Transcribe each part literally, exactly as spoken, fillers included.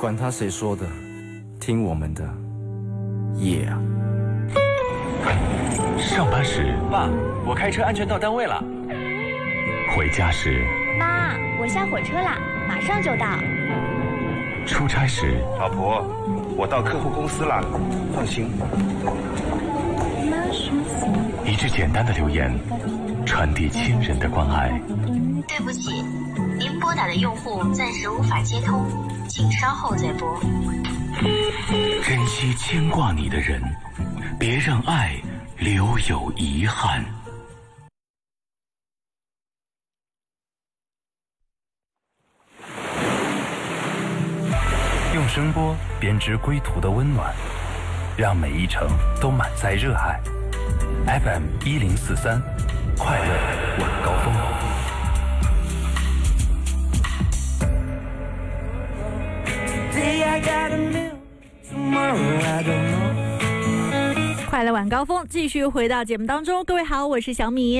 管他谁说的，听我们的。耶、yeah 上班时， 爸，我开车安全到单位了。 回家时， 妈，我下火车啦，马上就到。 出差时， 老婆，我到客户公司啦，放心。 一句简单的留言，传递亲人的关爱。 对不起，您拨打的用户暂时无法接通，请稍后再拨。 珍惜牵挂你的人，别让爱留有遗憾。用声波编织归途的温暖，让每一程都满载热爱。F M 一零四三，快乐晚高峰。 快乐晚高峰继续回到节目当中，各位好，我是小米。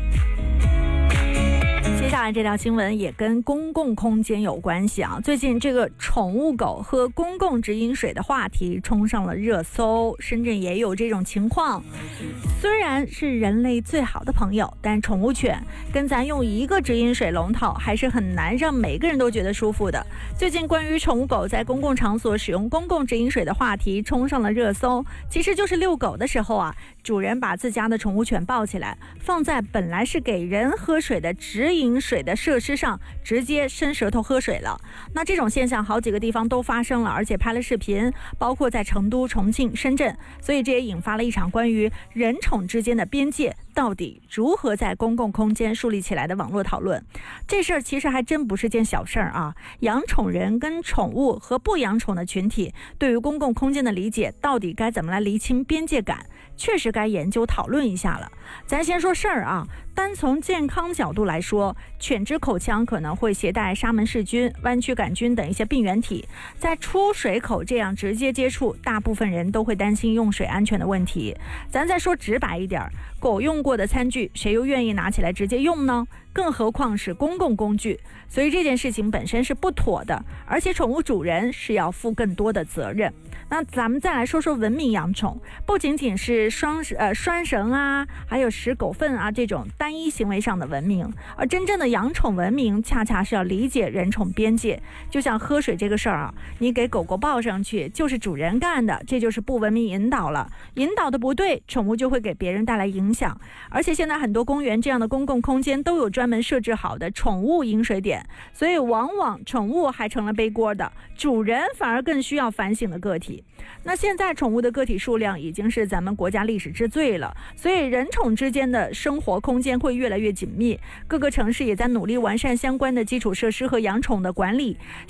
接下来这条新闻也跟公共空间有关系啊！最近这个宠物狗喝公共直饮水的话题冲上了热搜，深圳也有这种情况。虽然是人类最好的朋友，但宠物犬跟咱用一个直饮水龙头还是很难让每个人都觉得舒服的。最近关于宠物狗在公共场所使用公共直饮水的话题冲上了热搜，其实就是遛狗的时候啊，主人把自家的宠物犬抱起来，放在本来是给人喝水的直饮水的设施上，直接伸舌头喝水了。那这种现象好几个地方都发生了，而且拍了视频，包括在成都、重庆、深圳，所以这也引发了一场关于人宠之间的边界到底如何在公共空间树立起来的网络讨论。这事儿其实还真不是件小事儿啊！养宠人跟宠物和不养宠的群体对于公共空间的理解到底该怎么来厘清边界感，确实该研究讨论一下了。咱先说事儿啊，单从健康角度来说，犬只口腔可能会携带沙门氏菌、弯曲杆菌等一些病原体，在出水口这样直接接触，大部分人都会担心用水安全的问题。咱再说直白一点，狗用过的餐具谁又愿意拿起来直接用呢？更何况是公共工具，所以这件事情本身是不妥的，而且宠物主人是要负更多的责任。那咱们再来说说文明养宠，不仅仅是双呃拴绳啊，还有拾狗粪啊这种单一行为上的文明，而真正的养宠文明恰恰是要理解人宠边界。就像喝水这个事儿啊，你给狗狗抱上去就是主人干的，这就是不文明引导了，引导的不对，宠物就会给别人带来影响。而且现在很多公园这样的公共空间都有专门设置好的宠物饮水点，所以往往宠物还成了背锅的，主人反而更需要反省的个体。那现在宠物的个体数量已经是咱们国家历史之最了，所以人宠之间的生活空间会越来越紧密，各个城市也在努力完善相关的基础设施和养宠的管理。